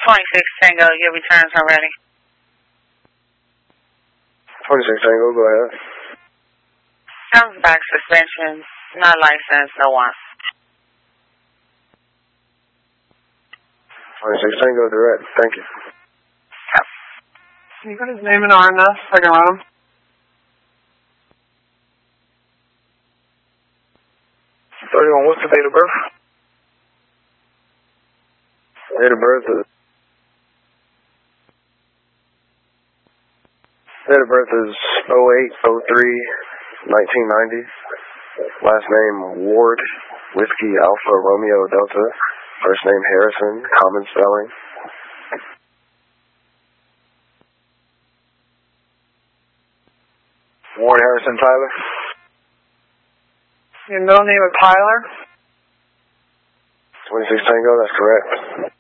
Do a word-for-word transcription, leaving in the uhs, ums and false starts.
twenty-six Tango, your returns are ready. twenty-six Tango, go ahead. Comes back suspension, not licensed, no one. twenty-six Tango, direct, thank you. Yep. You got his name and R N S, I can run him. thirty-one, what's the date of birth? Date of birth is... Date of birth is oh eight oh three nineteen ninety. Last name Ward, Whiskey Alpha Romeo Delta. First name Harrison, common spelling. Ward Harrison Tyler. Your middle name is Tyler? twenty-six Tango, that's correct.